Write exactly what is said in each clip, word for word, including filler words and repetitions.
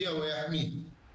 ويحميه.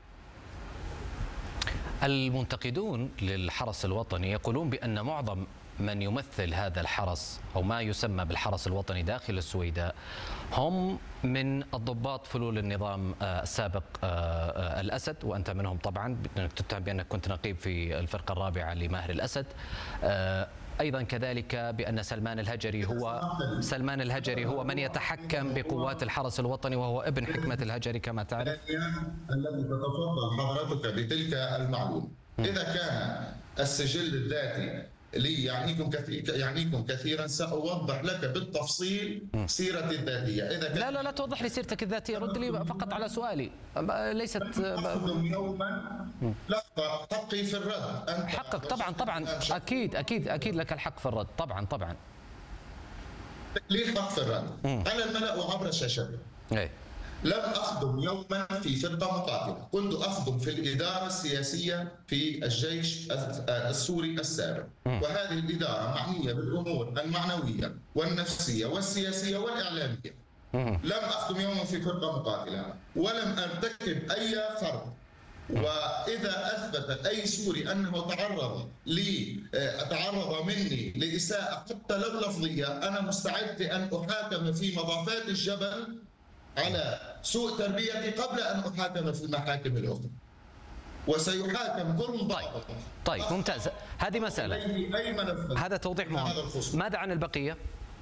المنتقدون للحرس الوطني يقولون بأن معظم من يمثل هذا الحرس أو ما يسمى بالحرس الوطني داخل السويداء هم من الضباط فلول النظام السابق الأسد، وأنت منهم طبعا، تتهم بأنك كنت نقيب في الفرقة الرابعة لماهر الأسد. أيضا كذلك بأن سلمان الهجري هو سلمان الهجري هو من يتحكم بقوات الحرس الوطني، وهو ابن حكمة الهجري كما تعرف. الذي تتفضل حضرتك بتلك المعلومة، إذا كان السجل الذاتي لي يعنيكم كثير يعنيكم كثيرا سأوضح لك بالتفصيل سيرتي الذاتية. إذا لا لا لا توضح لي سيرتك الذاتية، رد لي فقط على سؤالي. ليست يوما لحظة حقي في الرد. أنت حقك طبعا طبعا أكيد أكيد أكيد لك الحق في الرد طبعا طبعا. لي حق في الرد على الملأ وعبر الشاشة. إيه. لم أخدم يوما في فرقة مقاتلة، كنت أخدم في الإدارة السياسية في الجيش السوري السابق، وهذه الإدارة معنية بالأمور المعنوية والنفسية والسياسية والإعلامية. لم أخدم يوما في فرقة مقاتلة ولم أرتكب أي فرق. وإذا أثبت أي سوري أنه تعرض لي تعرض مني لإساءة حتى لو لفظية، أنا مستعد لأن أحاكم في مضافات الجبل على سوء تربيتي قبل أن أحاكم في المحاكم الأخرى، وسيحاكم كل ضابط. طيب ممتاز، هذه مسألة، هذا توضيح مهم. ماذا عن البقية؟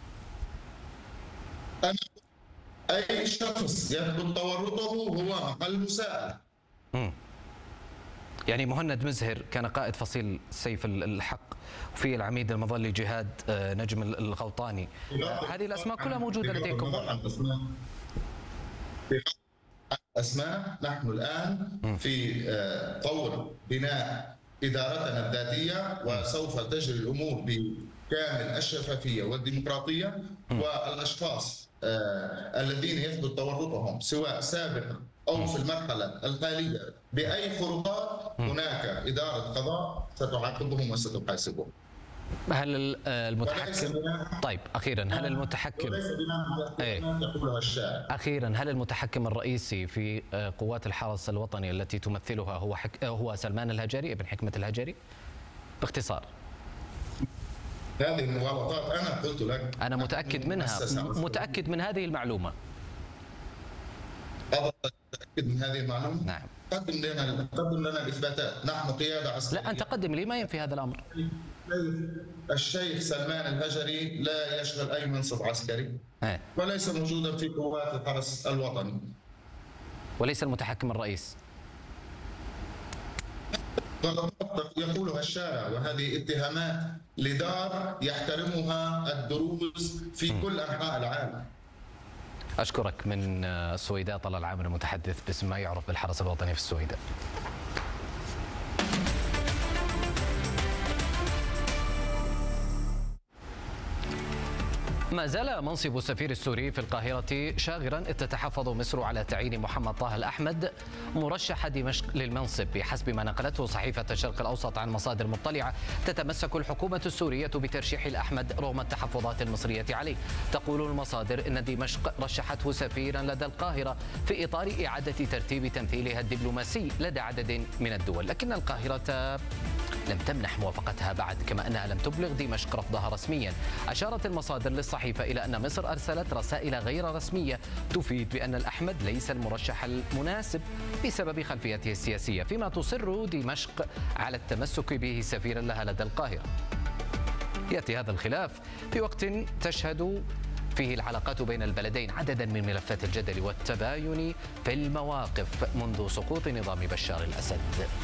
أنا أي شخص يثبت تورطه هو محل مساءلة. يعني مهند مزهر كان قائد فصيل سيف الحق، وفي العميد المظلي جهاد نجم الغوطاني، هذه الأسماء كلها موجودة لديكم. أسماء، نحن الآن في طور بناء إدارتنا الذاتية، وسوف تجري الأمور بكامل الشفافية والديمقراطية، والأشخاص الذين يثبت تورطهم سواء سابقا أو في المرحلة الحالية بأي خروقات، هناك إدارة قضاء ستعاقبهم وستحاسبهم. هل المتحكم طيب أخيرا هل المتحكم ايه أخيرا هل المتحكم الرئيسي في قوات الحرس الوطني التي تمثلها هو حك... هو سلمان الهجري ابن حكمة الهجري؟ باختصار. هذه المغالطات أنا قلت لك، أنا متأكد منها، متأكد من هذه المعلومة. متأكد من هذه المعلومة؟ نعم. قدم لنا قدم لنا الإثباتات، نحن قيادة عسكرية. لا أنت قدم لي، ما ينفي هذا الأمر. الشيخ سلمان الهجري لا يشغل أي منصب عسكري، اه. وليس موجودا في قوات الحرس الوطني، وليس المتحكم الرئيس. يقولها الشارع، وهذه اتهامات لدار يحترمها الدروز في كل أنحاء العالم. أشكرك. من السويداء طلال عامر، المتحدث باسم ما يعرف بالحرس الوطني في السويداء. ما زال منصب السفير السوري في القاهرة شاغرا، إذ تتحفظ مصر على تعيين محمد طه الأحمد مرشح دمشق للمنصب. بحسب ما نقلته صحيفة الشرق الأوسط عن مصادر مطلعة، تتمسك الحكومة السورية بترشيح الأحمد رغم التحفظات المصرية عليه. تقول المصادر إن دمشق رشحته سفيرا لدى القاهرة في إطار إعادة ترتيب تمثيلها الدبلوماسي لدى عدد من الدول، لكن القاهرة لم تمنح موافقتها بعد، كما أنها لم تبلغ دمشق رفضها رسميا. أشارت المصادر للصحيفة إلى أن مصر أرسلت رسائل غير رسمية تفيد بأن الأحمد ليس المرشح المناسب بسبب خلفيته السياسية، فيما تصر دمشق على التمسك به سفيرا لها لدى القاهرة. يأتي هذا الخلاف في وقت تشهد فيه العلاقات بين البلدين عددا من ملفات الجدل والتباين في المواقف منذ سقوط نظام بشار الأسد.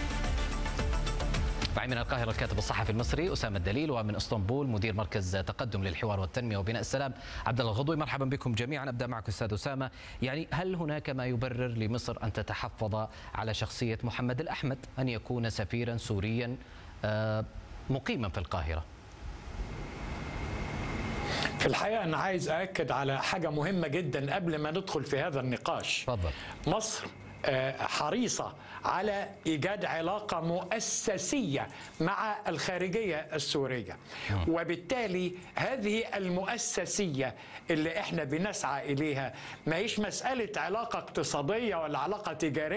معي من القاهرة الكاتب الصحفي المصري أسامة الدليل، ومن اسطنبول مدير مركز تقدم للحوار والتنمية وبناء السلام عبد الله الغضوي. مرحبا بكم جميعا. أبدأ معك أستاذ أسامة، يعني هل هناك ما يبرر لمصر أن تتحفظ على شخصية محمد الأحمد أن يكون سفيرا سوريا مقيما في القاهرة؟ في الحقيقة أنا عايز أأكد على حاجة مهمة جدا قبل ما ندخل في هذا النقاش. تفضل. مصر حريصة على إيجاد علاقة مؤسسية مع الخارجية السورية، وبالتالي هذه المؤسسية اللي احنا بنسعى إليها ما هيش مسألة علاقة اقتصادية ولا علاقة تجارية.